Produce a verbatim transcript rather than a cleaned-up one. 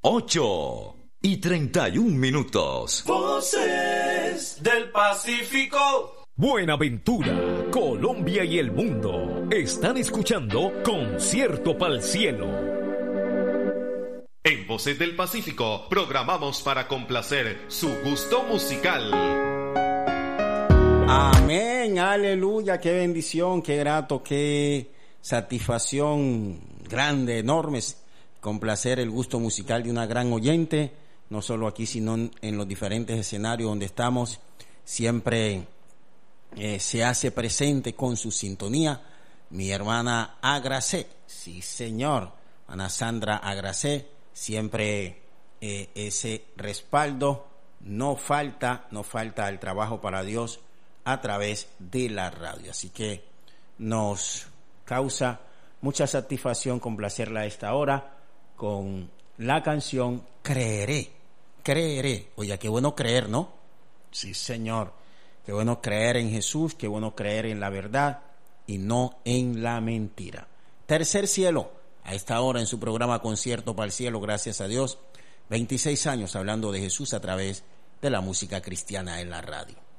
ocho y treinta y un minutos. Voces del Pacífico. Buenaventura, Colombia y el mundo están escuchando Concierto Pa'l Cielo. En Voces del Pacífico programamos para complacer su gusto musical. Amén, aleluya, qué bendición, qué grato, qué satisfacción grande, enorme, complacer el gusto musical de una gran oyente, no solo aquí, sino en los diferentes escenarios donde estamos. Siempre eh, se hace presente con su sintonía mi hermana Agracé, sí señor, Ana Sandra Agracé, siempre eh, ese respaldo, no falta, no falta el trabajo para Dios a través de la radio, así que nos causa mucha satisfacción complacerla a esta hora con la canción Creeré, Creeré. Oye, qué bueno creer, ¿no? Sí, señor. Qué bueno creer en Jesús, qué bueno creer en la verdad y no en la mentira. Tercer Cielo, a esta hora en su programa Concierto Pa'l Cielo, gracias a Dios, veintiséis años hablando de Jesús a través de la música cristiana en la radio.